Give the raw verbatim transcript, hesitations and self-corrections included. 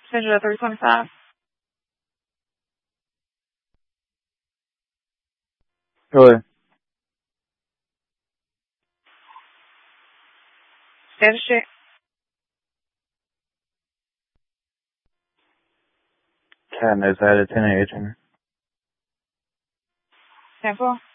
Send you a three twenty-five. Go ahead. Status check. Cat knows how to ten eighteen. ten four.